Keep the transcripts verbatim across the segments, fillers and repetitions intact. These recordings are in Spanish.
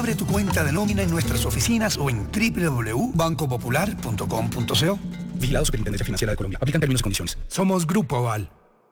Abre tu cuenta de nómina en nuestras oficinas o en doble u doble u doble u punto banco popular punto com punto co. Vigilado Superintendencia Financiera de Colombia. Aplican términos y condiciones. Somos Grupo Aval.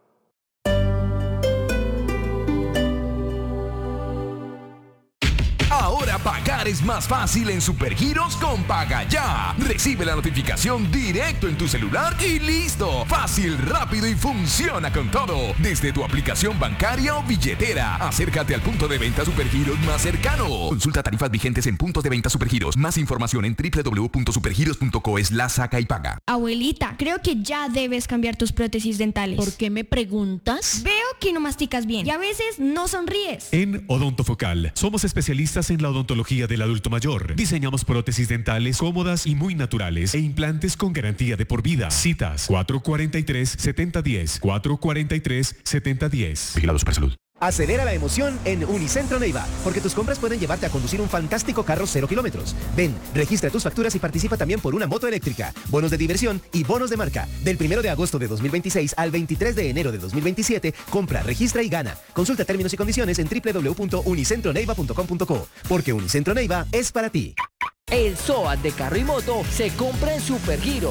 Ahora pagar es más fácil en Supergiros con Paga Ya. Recibe la notificación directo en tu celular y listo. Fácil, rápido y funciona con todo. Desde tu aplicación bancaria o billetera. Acércate al punto de venta Supergiros más cercano. Consulta tarifas vigentes en puntos de venta Supergiros. Más información en doble u doble u doble u punto supergiros punto co slash saca y paga. Abuelita, creo que ya debes cambiar tus prótesis dentales. ¿Por qué me preguntas? Veo que no masticas bien y a veces no sonríes. En Odontofocal somos especialistas en la odontología del adulto mayor. Diseñamos prótesis dentales cómodas y muy naturales e implantes con garantía de por vida. Citas cuatro cuatro tres, siete cero uno cero, cuatro cuatro tres, siete cero uno cero. Vigilado Supersalud. Acelera la emoción en Unicentro Neiva, porque tus compras pueden llevarte a conducir un fantástico carro cero kilómetros. Ven, registra tus facturas y participa también por una moto eléctrica, bonos de diversión y bonos de marca. Del primero de agosto de dos mil veintiséis al veintitrés de enero de dos mil veintisiete, compra, registra y gana. Consulta términos y condiciones en doble u doble u doble u punto unicentro neiva punto com punto co, porque Unicentro Neiva es para ti. El S O A T de carro y moto se compra en Supergiro.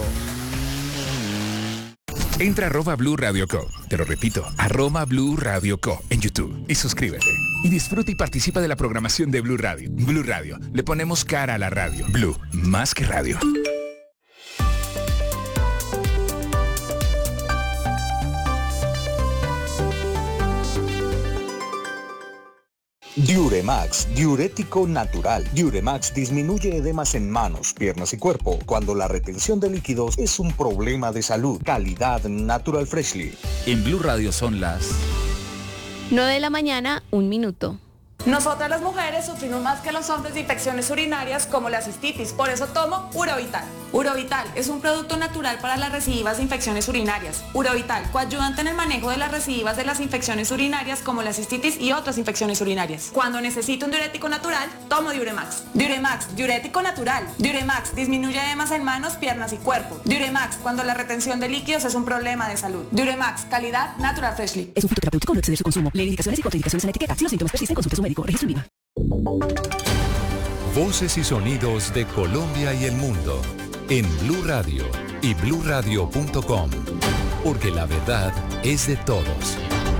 Entra a arroba Blue Radio Co. Te lo repito, arroba Blue Radio Co. en YouTube y suscríbete. Y disfruta y participa de la programación de Blue Radio. Blue Radio, le ponemos cara a la radio. Blue, más que radio. Diuremax, diurético natural. Diuremax disminuye edemas en manos, piernas y cuerpo cuando la retención de líquidos es un problema de salud. Calidad Natural Freshly. En Blue Radio son las nueve de la mañana, un minuto. Nosotras las mujeres sufrimos más que los hombres de infecciones urinarias como la cistitis, por eso tomo Urovital. Urovital es un producto natural para las recidivas de infecciones urinarias. Urovital, coayudante en el manejo de las recidivas de las infecciones urinarias como la cistitis y otras infecciones urinarias. Cuando necesito un diurético natural, tomo Diuremax. Diuremax, diurético natural. Diuremax, disminuye edemas en manos, piernas y cuerpo. Diuremax, cuando la retención de líquidos es un problema de salud. Diuremax, calidad Natural Freshly. Es un fitoterapéutico, no exceder su consumo. Lee indicaciones y contraindicaciones en la etiqueta. Si los síntomas persisten, consulte a su médico. Registro en Viva. Voces y sonidos de Colombia y el mundo en Blue Radio y blue radio punto com, porque la verdad es de todos.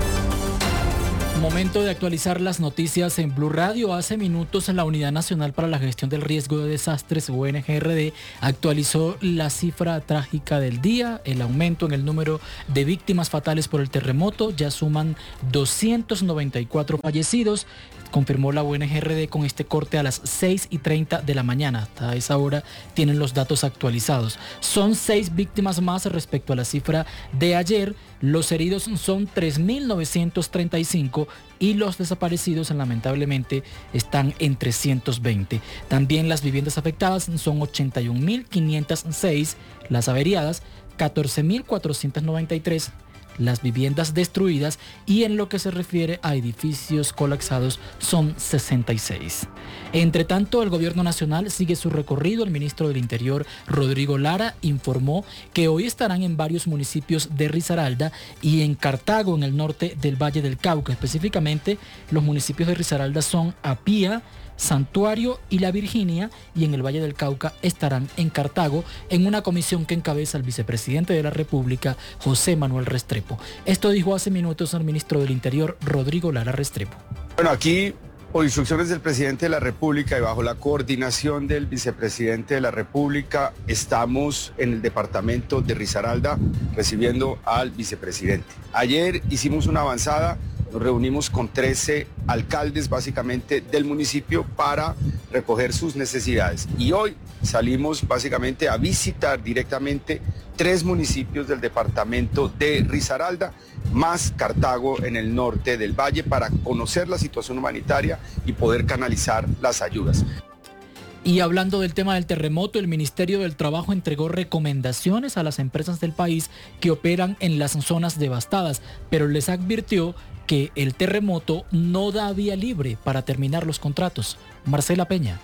Momento de actualizar las noticias en Blue Radio. Hace minutos la Unidad Nacional para la Gestión del Riesgo de Desastres, U N G R D, actualizó la cifra trágica del día. El aumento en el número de víctimas fatales por el terremoto ya suman doscientos noventa y cuatro fallecidos. Confirmó la U N G R D con este corte a las seis y treinta de la mañana. Hasta esa hora tienen los datos actualizados. Son seis víctimas más respecto a la cifra de ayer. Los heridos son tres mil novecientos treinta y cinco y los desaparecidos lamentablemente están en trescientos veinte. También las viviendas afectadas son ochenta y un mil quinientos seis, las averiadas catorce mil cuatrocientos noventa y tres, las viviendas destruidas, y en lo que se refiere a edificios colapsados son sesenta y seis. Entre tanto, el gobierno nacional sigue su recorrido. El ministro del Interior, Rodrigo Lara, informó que hoy estarán en varios municipios de Risaralda y en Cartago, en el norte del Valle del Cauca. Específicamente, los municipios de Risaralda son Apía, Santuario y La Virginia, y en el Valle del Cauca estarán en Cartago, en una comisión que encabeza el vicepresidente de la República, José Manuel Restrepo. Esto dijo hace minutos el ministro del Interior, Rodrigo Lara Restrepo. Bueno, aquí, por instrucciones del presidente de la República y bajo la coordinación del vicepresidente de la República, estamos en el departamento de Risaralda recibiendo al vicepresidente. Ayer hicimos una avanzada. Nos reunimos con trece alcaldes básicamente del municipio para recoger sus necesidades. Y hoy salimos básicamente a visitar directamente tres municipios del departamento de Risaralda, más Cartago en el norte del valle, para conocer la situación humanitaria y poder canalizar las ayudas. Y hablando del tema del terremoto, el Ministerio del Trabajo entregó recomendaciones a las empresas del país que operan en las zonas devastadas, pero les advirtió que el terremoto no da vía libre para terminar los contratos. Marcela Peña.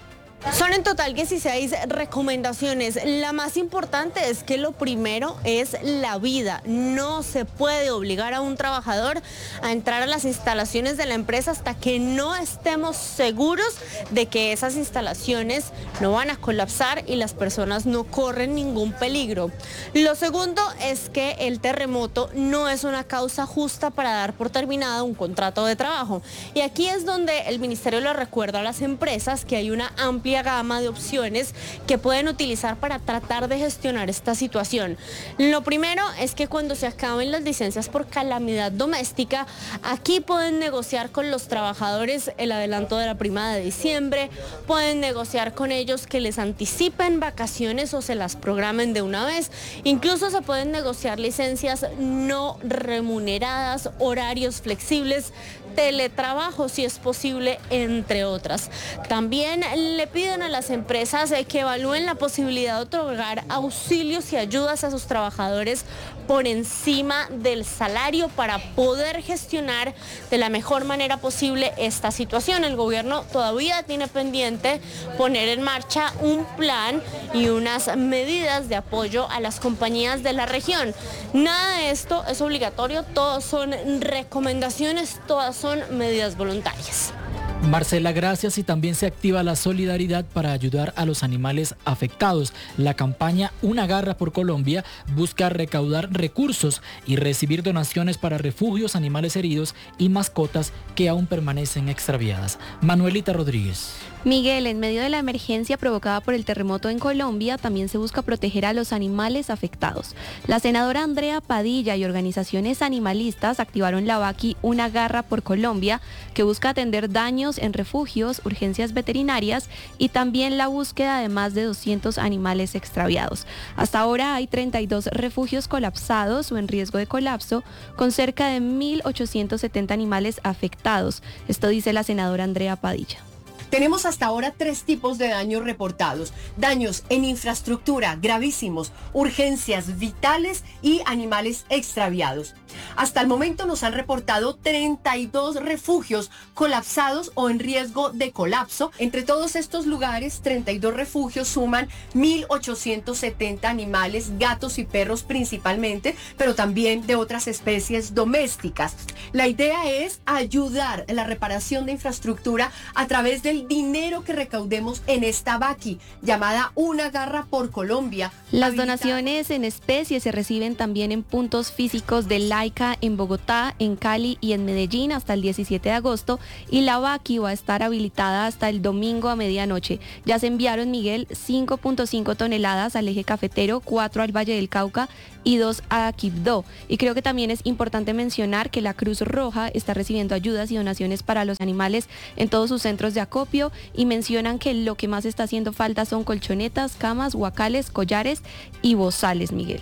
Son en total dieciséis recomendaciones. La más importante es que lo primero es la vida. No se puede obligar a un trabajador a entrar a las instalaciones de la empresa hasta que no estemos seguros de que esas instalaciones no van a colapsar y las personas no corren ningún peligro. Lo segundo es que el terremoto no es una causa justa para dar por terminado un contrato de trabajo. Y aquí es donde el ministerio le recuerda a las empresas que hay una amplia gama de opciones que pueden utilizar para tratar de gestionar esta situación. Lo primero es que cuando se acaben las licencias por calamidad doméstica, aquí pueden negociar con los trabajadores el adelanto de la prima de diciembre, pueden negociar con ellos que les anticipen vacaciones o se las programen de una vez, incluso se pueden negociar licencias no remuneradas, horarios flexibles, teletrabajo si es posible, entre otras. También le piden a las empresas que evalúen la posibilidad de otorgar auxilios y ayudas a sus trabajadores por encima del salario para poder gestionar de la mejor manera posible esta situación. El gobierno todavía tiene pendiente poner en marcha un plan y unas medidas de apoyo a las compañías de la región. Nada de esto es obligatorio, todos son recomendaciones, todas son medidas voluntarias. Marcela, gracias. Y también se activa la solidaridad para ayudar a los animales afectados. La campaña Una Garra por Colombia busca recaudar recursos y recibir donaciones para refugios, animales heridos y mascotas que aún permanecen extraviadas. Manuelita Rodríguez. Miguel, en medio de la emergencia provocada por el terremoto en Colombia, también se busca proteger a los animales afectados. La senadora Andrea Padilla y organizaciones animalistas activaron la Vaki Una Garra por Colombia, que busca atender daños en refugios, urgencias veterinarias y también la búsqueda de más de doscientos animales extraviados. Hasta ahora hay treinta y dos refugios colapsados o en riesgo de colapso, con cerca de mil ochocientos setenta animales afectados. Esto dice la senadora Andrea Padilla. Tenemos hasta ahora tres tipos de daños reportados. Daños en infraestructura gravísimos, urgencias vitales y animales extraviados. Hasta el momento nos han reportado treinta y dos refugios colapsados o en riesgo de colapso. Entre todos estos lugares, treinta y dos refugios suman mil ochocientos setenta animales, gatos y perros principalmente, pero también de otras especies domésticas. La idea es ayudar en la reparación de infraestructura a través del dinero que recaudemos en esta Vaki, llamada Una Garra por Colombia. Las donaciones en especie se reciben también en puntos físicos de Laica en Bogotá, en Cali y en Medellín hasta el diecisiete de agosto, y la Vaki va a estar habilitada hasta el domingo a medianoche. Ya se enviaron, Miguel, cinco punto cinco toneladas al eje cafetero, cuatro al Valle del Cauca y dos a Quibdó. Y creo que también es importante mencionar que la Cruz Roja está recibiendo ayudas y donaciones para los animales en todos sus centros de acopio, y mencionan que lo que más está haciendo falta son colchonetas, camas, guacales, collares y bozales, Miguel.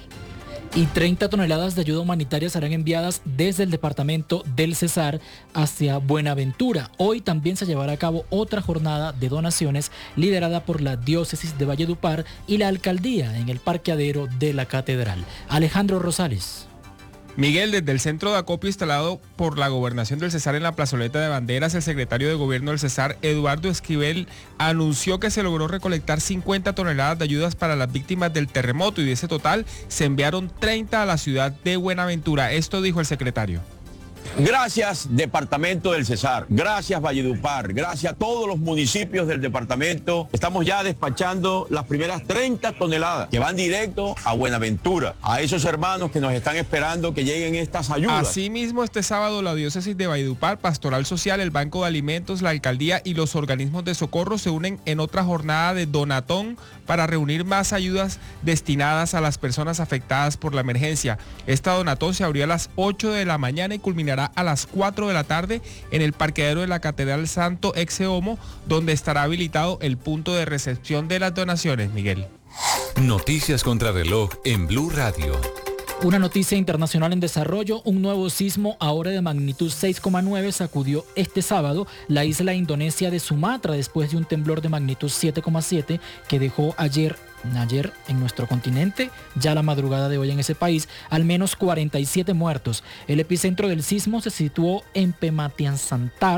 Y treinta toneladas de ayuda humanitaria serán enviadas desde el departamento del Cesar hacia Buenaventura. Hoy también se llevará a cabo otra jornada de donaciones liderada por la diócesis de Valledupar y la alcaldía en el parqueadero de la catedral. Alejandro Rosales. Miguel, desde el centro de acopio instalado por la Gobernación del Cesar en la plazoleta de Banderas, el secretario de Gobierno del Cesar, Eduardo Esquivel, anunció que se logró recolectar cincuenta toneladas de ayudas para las víctimas del terremoto y de ese total se enviaron treinta a la ciudad de Buenaventura. Esto dijo el secretario. Gracias, Departamento del Cesar. Gracias, Valledupar. Gracias a todos los municipios del departamento. Estamos ya despachando las primeras treinta toneladas que van directo a Buenaventura, a esos hermanos que nos están esperando que lleguen estas ayudas. Asimismo, este sábado la diócesis de Valledupar, Pastoral Social, el Banco de Alimentos, la alcaldía y los organismos de socorro se unen en otra jornada de donatón para reunir más ayudas destinadas a las personas afectadas por la emergencia. Esta donatón se abrió a las ocho de la mañana y culminará a las cuatro de la tarde en el parqueadero de la Catedral Santo Exeomo, donde estará habilitado el punto de recepción de las donaciones, Miguel. Noticias contra reloj en Blue Radio. Una noticia internacional en desarrollo: un nuevo sismo ahora de magnitud seis coma nueve sacudió este sábado la isla indonesia de Sumatra después de un temblor de magnitud siete coma siete que dejó ayer Ayer en nuestro continente, ya la madrugada de hoy en ese país, al menos cuarenta y siete muertos. El epicentro del sismo se situó en Pemattiansantar,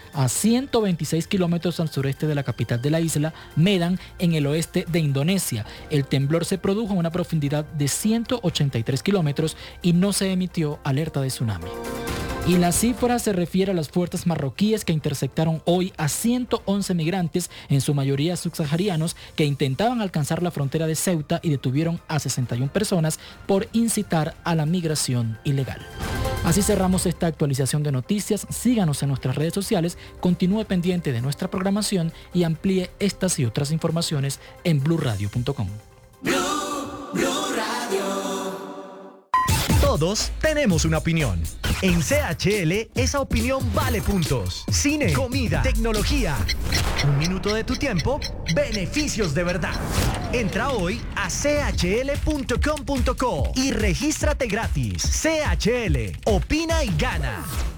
a ciento veintiséis kilómetros al sureste de la capital de la isla, Medan, en el oeste de Indonesia. El temblor se produjo a una profundidad de ciento ochenta y tres kilómetros y no se emitió alerta de tsunami. Y la cifra se refiere a las fuerzas marroquíes que interceptaron hoy a ciento once migrantes, en su mayoría subsaharianos, que intentaban alcanzar la frontera de Ceuta y detuvieron a sesenta y una personas por incitar a la migración ilegal. Así cerramos esta actualización de noticias. Síganos en nuestras redes sociales, continúe pendiente de nuestra programación y amplíe estas y otras informaciones en blue radio punto com. Todos tenemos una opinión. En C H L, esa opinión vale puntos. Cine, comida, tecnología. Un minuto de tu tiempo, beneficios de verdad. Entra hoy a c h l punto com punto co y regístrate gratis. C H L, opina y gana.